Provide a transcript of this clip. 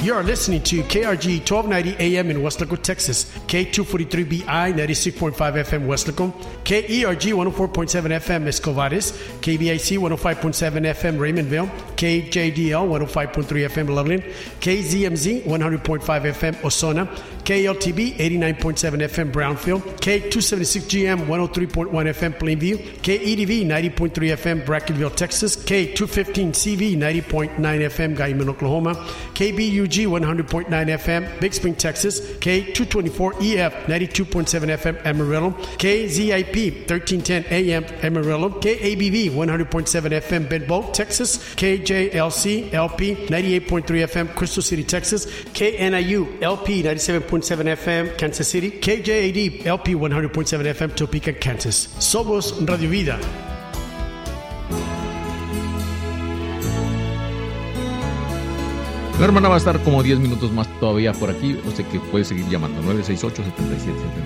You are listening to KRG 1290 AM in Weslaco, Texas, K243BI 96.5 FM Weslaco, KERG 104.7 FM Escovares, KBIC 105.7 FM Raymondville, KJDL 105.3 FM Loveland, KZMZ 100.5 FM Osona, KLTB 89.7 FM Brownfield, K276GM 103.1 FM Plainview, KEDV 90.3 FM Brackenville, Texas, K215CV 90.9 FM Guyman, Oklahoma, KBUG 100.9 FM Big Spring, Texas, K224EF 92.7 FM Amarillo, KZIP 1310 AM Amarillo, KABV 100.7 FM Bentbow, Texas, KJLC LP 98.3 FM Crystal City, Texas, KNIU LP 97.7 FM Kansas City, KJAD LP 100.7 FM Topeka, Kansas. Somos Radio Vida. La hermana va a estar como 10 minutos más todavía por aquí, o sea que puede seguir llamando 968-7770.